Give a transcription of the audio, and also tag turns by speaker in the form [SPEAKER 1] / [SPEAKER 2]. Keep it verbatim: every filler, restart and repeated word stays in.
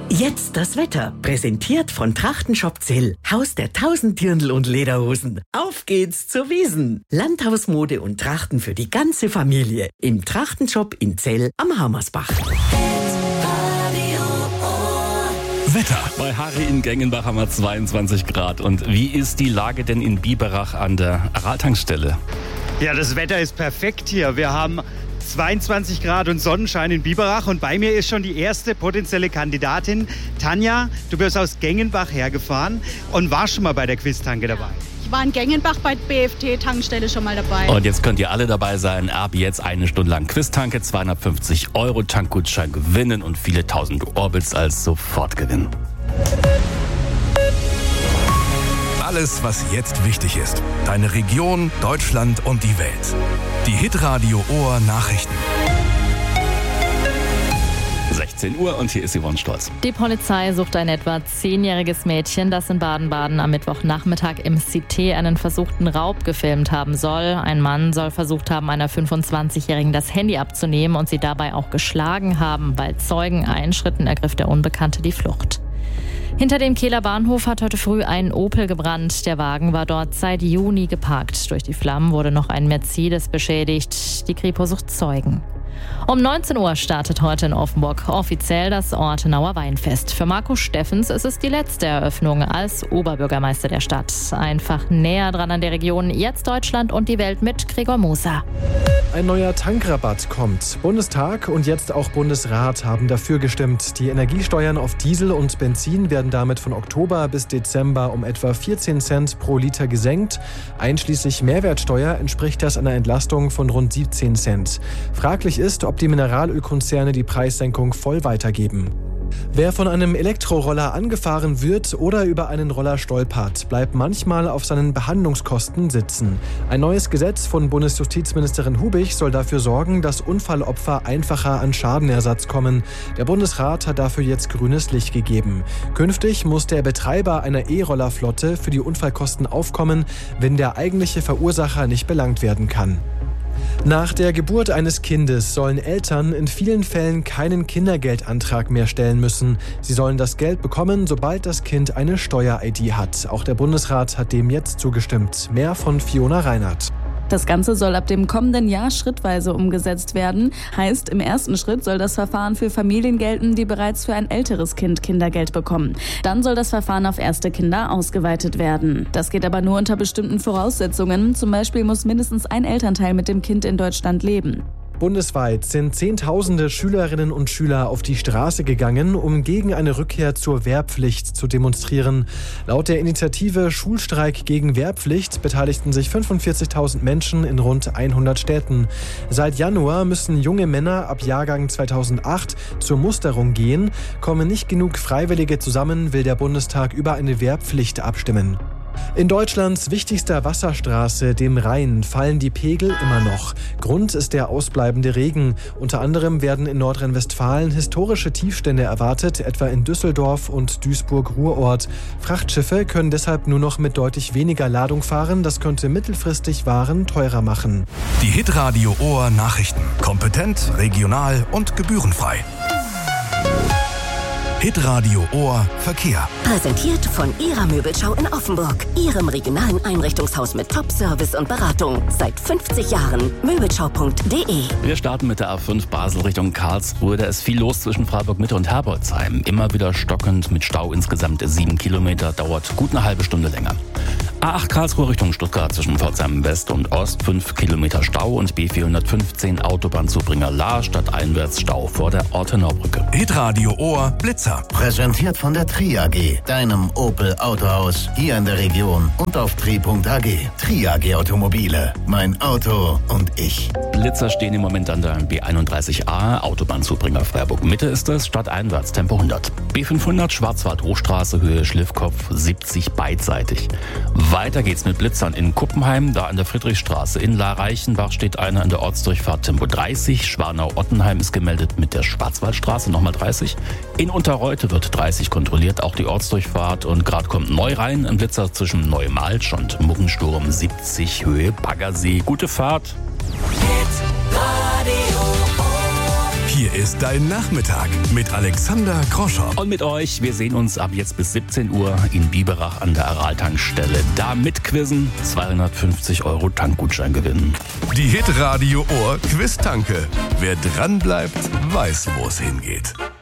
[SPEAKER 1] Jetzt das Wetter, präsentiert von Trachtenshop Zell, Haus der tausend Dirndl und Lederhosen. Auf geht's zur Wiesn. Landhausmode und Trachten für die ganze Familie. Im Trachtenshop in Zell am Hammersbach.
[SPEAKER 2] Wetter. Bei Harry in Gengenbach haben wir zweiundzwanzig Grad. Und wie ist die Lage denn in Biberach an der Aral-Tankstelle?
[SPEAKER 3] Ja, das Wetter ist perfekt hier. Wir haben zweiundzwanzig Grad und Sonnenschein in Biberach und bei mir ist schon die erste potenzielle Kandidatin. Tanja, du bist aus Gengenbach hergefahren und warst schon mal bei der Quiztanke dabei.
[SPEAKER 4] Ich war in Gengenbach bei der B F T-Tankstelle schon mal dabei.
[SPEAKER 2] Und jetzt könnt ihr alle dabei sein. Ab jetzt eine Stunde lang Quiztanke, zweihundertfünfzig Euro Tankgutschein gewinnen und viele tausend Orbits als Sofortgewinn.
[SPEAKER 5] Alles, was jetzt wichtig ist. Deine Region, Deutschland und die Welt. Die Hitradio Ohr Nachrichten.
[SPEAKER 2] sechzehn Uhr und hier ist Yvonne Stolz.
[SPEAKER 6] Die Polizei sucht ein etwa zehnjähriges Mädchen, das in Baden-Baden am Mittwochnachmittag im Cité einen versuchten Raub gefilmt haben soll. Ein Mann soll versucht haben, einer fünfundzwanzigjährigen das Handy abzunehmen und sie dabei auch geschlagen haben. Bei Zeugen einschritten, ergriff der Unbekannte die Flucht. Hinter dem Kehler Bahnhof hat heute früh ein Opel gebrannt. Der Wagen war dort seit Juni geparkt. Durch die Flammen wurde noch ein Mercedes beschädigt. Die Kripo sucht Zeugen. Um neunzehn Uhr startet heute in Offenburg offiziell das Ortenauer Weinfest. Für Marco Steffens ist es die letzte Eröffnung als Oberbürgermeister der Stadt. Einfach näher dran an der Region, jetzt Deutschland und die Welt mit Gregor Moser.
[SPEAKER 7] Ein neuer Tankrabatt kommt. Bundestag und jetzt auch Bundesrat haben dafür gestimmt. Die Energiesteuern auf Diesel und Benzin werden damit von Oktober bis Dezember um etwa vierzehn Cent pro Liter gesenkt. Einschließlich Mehrwertsteuer entspricht das einer Entlastung von rund siebzehn Cent. Fraglich ist, ob die Mineralölkonzerne die Preissenkung voll weitergeben. Wer von einem Elektroroller angefahren wird oder über einen Roller stolpert, bleibt manchmal auf seinen Behandlungskosten sitzen. Ein neues Gesetz von Bundesjustizministerin Hubich soll dafür sorgen, dass Unfallopfer einfacher an Schadenersatz kommen. Der Bundesrat hat dafür jetzt grünes Licht gegeben. Künftig muss der Betreiber einer E-Rollerflotte für die Unfallkosten aufkommen, wenn der eigentliche Verursacher nicht belangt werden kann. Nach der Geburt eines Kindes sollen Eltern in vielen Fällen keinen Kindergeldantrag mehr stellen müssen. Sie sollen das Geld bekommen, sobald das Kind eine Steuer-I D hat. Auch der Bundesrat hat dem jetzt zugestimmt. Mehr von Fiona Reinhardt.
[SPEAKER 8] Das Ganze soll ab dem kommenden Jahr schrittweise umgesetzt werden. Heißt, im ersten Schritt soll das Verfahren für Familien gelten, die bereits für ein älteres Kind Kindergeld bekommen. Dann soll das Verfahren auf erste Kinder ausgeweitet werden. Das geht aber nur unter bestimmten Voraussetzungen. Zum Beispiel muss mindestens ein Elternteil mit dem Kind in Deutschland leben.
[SPEAKER 7] Bundesweit sind Zehntausende Schülerinnen und Schüler auf die Straße gegangen, um gegen eine Rückkehr zur Wehrpflicht zu demonstrieren. Laut der Initiative Schulstreik gegen Wehrpflicht beteiligten sich fünfundvierzigtausend Menschen in rund hundert Städten. Seit Januar müssen junge Männer ab Jahrgang zweitausendacht zur Musterung gehen. Kommen nicht genug Freiwillige zusammen, will der Bundestag über eine Wehrpflicht abstimmen. In Deutschlands wichtigster Wasserstraße, dem Rhein, fallen die Pegel immer noch. Grund ist der ausbleibende Regen. Unter anderem werden in Nordrhein-Westfalen historische Tiefstände erwartet, etwa in Düsseldorf und Duisburg-Ruhrort. Frachtschiffe können deshalb nur noch mit deutlich weniger Ladung fahren. Das könnte mittelfristig Waren teurer machen.
[SPEAKER 5] Die Hitradio Ohr Nachrichten. Kompetent, regional und gebührenfrei. Hitradio Ohr Verkehr.
[SPEAKER 9] Präsentiert von Ihrer Möbelschau in Offenburg. Ihrem regionalen Einrichtungshaus mit Top-Service und Beratung. Seit fünfzig Jahren. Möbelschau punkt de.
[SPEAKER 2] Wir starten mit der A fünf Basel Richtung Karlsruhe. Da ist viel los zwischen Freiburg-Mitte und Herbolzheim. Immer wieder stockend mit Stau, insgesamt sieben Kilometer. Dauert gut eine halbe Stunde länger. A acht Karlsruhe Richtung Stuttgart zwischen Pforzheim West und Ost. fünf Kilometer Stau und B vierhundertfünfzehn Autobahnzubringer Lahr stadteinwärts Stau vor der Ortenaubrücke.
[SPEAKER 5] Hitradio Ohr Blitzer.
[SPEAKER 10] Präsentiert von der Tri A G, deinem Opel Autohaus hier in der Region und auf tri punkt a g. Tri A G Automobile, mein Auto und ich.
[SPEAKER 2] Blitzer stehen im Moment an der B einunddreißig A, Autobahnzubringer Freiburg Mitte ist es, stadteinwärts Tempo hundert. B fünfhundert Schwarzwald-Hochstraße, Höhe Schliffkopf siebzig beidseitig. Weiter geht's mit Blitzern in Kuppenheim, da an der Friedrichstraße. In La-Reichenbach steht einer an der Ortsdurchfahrt Tempo dreißig. Schwanau-Ottenheim ist gemeldet mit der Schwarzwaldstraße, nochmal dreißig. In Unterreute wird dreißig kontrolliert, auch die Ortsdurchfahrt. Und gerade kommt Neurhein, ein Blitzer zwischen Neumalsch und Muggensturm siebzig, Höhe Baggersee. Gute Fahrt.
[SPEAKER 5] Hier ist dein Nachmittag mit Alexander Groschow.
[SPEAKER 2] Und mit euch, wir sehen uns ab jetzt bis siebzehn Uhr in Biberach an der Aral-Tankstelle. Da mitquizzen, zweihundertfünfzig Euro Tankgutschein gewinnen.
[SPEAKER 5] Die Hitradio Ohr Quiz-Tanke. Wer dran bleibt, weiß, wo es hingeht.